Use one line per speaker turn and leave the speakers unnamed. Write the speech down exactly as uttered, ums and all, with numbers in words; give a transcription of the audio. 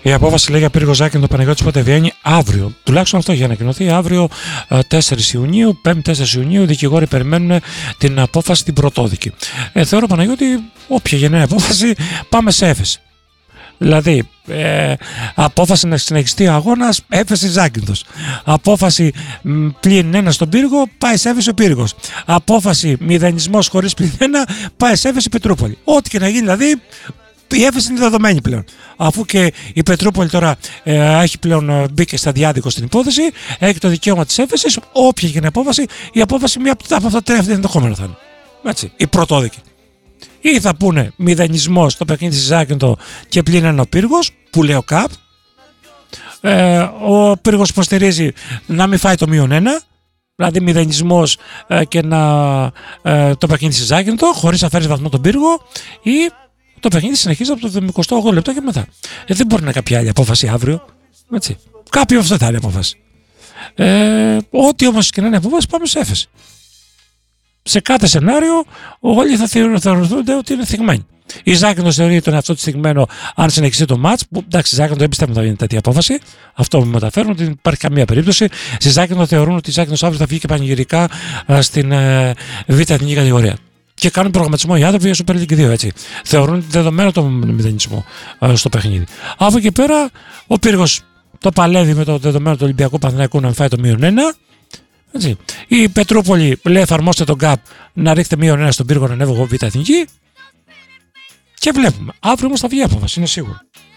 Η απόφαση λέει για Πύργο Ζάκυνθο Παναγιώτης πότε βγαίνει? Αύριο. Τουλάχιστον αυτό έχει ανακοινωθεί. Αύριο τέσσερις Ιουνίου, πέμπτη τέσσερις Ιουνίου, οι δικηγόροι περιμένουν την απόφαση την πρωτόδικη. Ε, θεωρώ Παναγιώτη, όποια γενναία απόφαση, πάμε σε έφεση. Δηλαδή, ε, απόφαση να συνεχιστεί ο αγώνας, έφεση Ζάκυνθος. Απόφαση μ, πλην ένα στον Πύργο, πάει σε έφεση ο Πύργος. Απόφαση μηδενισμός χωρίς πλην ένα, πάει σε έφεση Πετρούπολη. Ό,τι και να γίνει, δηλαδή, η έφεση είναι δεδομένη πλέον. Αφού και η Πετρούπολη τώρα ε, έχει πλέον ε, μπήκε στα διάδικο στην υπόθεση, έχει το δικαίωμα της έφεσης, όποια γίνει απόφαση, η απόφαση μία από αυτά τα τρία ενδεχόμενα θα είναι. Έτσι, η πρωτόδικη. Ή θα πούνε μηδενισμό στο παιχνίδι της Ζάκυνθο και πλην ένα ο Πύργος, που λέει ο ΚΑΠ. Ε, ο Πύργος υποστηρίζει να μην φάει το μείον ένα, δηλαδή μηδενισμός ε, και να, ε, το παιχνίδι της Ζάκυνθο, χωρίς να φέρει βαθμό τον Πύργο, ή το παιχνίδι συνεχίζει από το εικοστό όγδοο λεπτό και μετά. Ε, δεν μπορεί να είναι κάποια άλλη απόφαση αύριο. Έτσι. Κάποιο αυτό θα είναι απόφαση. Ε, ό,τι όμως και να είναι απόφαση, πάμε σε έφεση. Σε κάθε σενάριο, όλοι θα θεωρηθούν ότι είναι θυγμένοι. Η Ζάκυνθος θεωρεί τον εαυτό της θυγμένο αν συνεχιστεί το μάτς. Που εντάξει, η Ζάκυνθο δεν πιστεύω να γίνει τέτοια απόφαση. Αυτό μου μεταφέρουν, ότι δεν υπάρχει καμία περίπτωση. Στη Ζάκυνθο θεωρούν ότι η Ζάκυνθος αύριο θα βγει και πανηγυρικά στην ε, β' εθνική κατηγορία. Και κάνουν προγραμματισμό οι άνθρωποι για Super League δύο, έτσι. Θεωρούν δεδομένο το μηδενισμό ε, στο παιχνίδι. Από εκεί πέρα, ο Πύργος το παλεύει με το δεδομένο του Ολυμπιακού Παναθηναϊκού να φάει το μείον ένα. Έτσι. Η Πετρούπολη λέει εφαρμόστε τον ΚΑΠ να ρίξετε μείον ένα στον Πύργο να ανέβω εγώ β' εθνική. Και βλέπουμε. Αύριο όμως θα βγει απόφαση, είναι σίγουρο.